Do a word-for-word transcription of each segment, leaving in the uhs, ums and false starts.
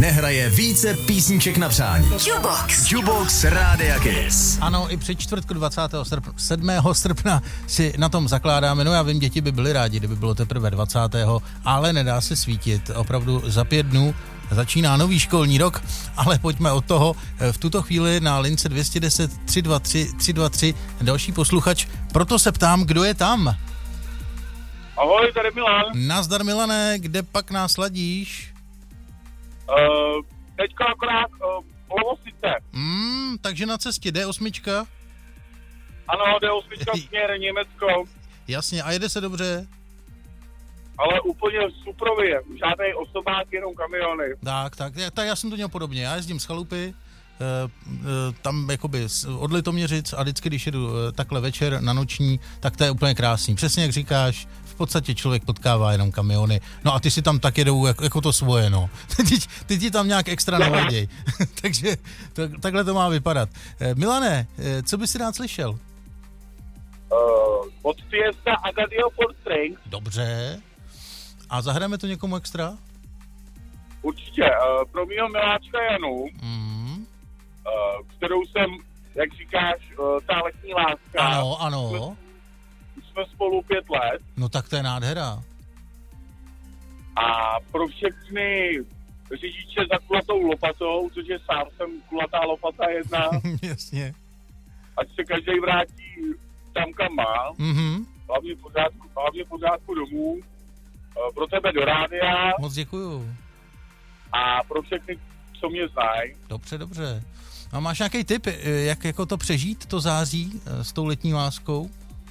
nehraje více písniček na přání. Jukebox. Jukebox Rádia Kiss. Ano, i při čtvrtku dvacátého sedmého srpna si na tom zakládáme. No já vím, děti by byly rádi, kdyby bylo teprve dvacátého ale nedá se svítit. Opravdu za pět dnů začíná nový školní rok, ale pojďme od toho. V tuto chvíli na lince dvě stě deset tři dva tři tři dva tři další posluchač. Proto se ptám, kdo je tam? Ahoj, tady Milan. Nazdar Milané, kde pak nás ladíš? Uh, teďka akorát uh, Lovosice. Mm, takže na cestě D osm. Ano, D osm směr Německo. Jasně, a jede se dobře? Ale úplně suprově, žádnej osobák, jenom kamiony. Tak, tak, tak já jsem to měl podobně. Já jezdím z chalupy, tam jakoby od Litoměřic a vždycky, když jedu takhle večer na noční, tak to je úplně krásný. Přesně jak říkáš, v podstatě člověk potkává jenom kamiony. No a ty si tam tak jedou jako, jako to svoje, no. Ty, ty ti tam nějak extra nevaděj. Takže tak, takhle to má vypadat. Milane, co bys si rád slyšel? Uh, od Fiesta Agadio for Strength. Dobře. A zahrajeme to někomu extra? Určitě. Uh, pro mýho miláčka Janu, Mm. uh, kterou jsem, jak říkáš, uh, ta letní láska. Ano, ano. Jsme, jsme spolu pět let. No tak to je nádhera. A pro všechny řidiče za kulatou lopatou, což je sám jsem kulatá lopata jedna, Jasně. ať se každý vrátí tam, kam má. Mhm. Hlavně pořádku, hlavně pořádku domů. Uh, pro tebe do rádia Moc děkuju. a pro všechny, co mě znají. Dobře, dobře. A máš nějaký tip, jak jako to přežít, to září s tou letní láskou?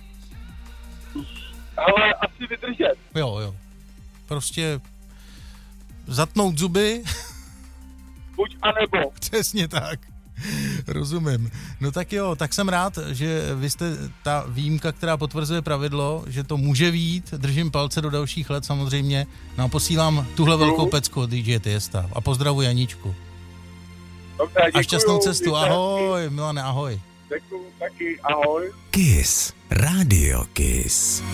Ale asi vydržet. Jo, jo. Prostě zatnout zuby. Buď a nebo. Přesně tak. Rozumím. No tak jo, tak jsem rád, že vy jste ta výjimka, která potvrzuje pravidlo, že to může vít. Držím palce do dalších let samozřejmě. No a posílám tuhle velkou pecku od D J Tiesta. A pozdravuji Janičku. Dobře, děkuju, a šťastnou cestu. děkuju. Ahoj, Milane, ahoj. Děkuju taky, ahoj. Kiss. Rádio Kiss.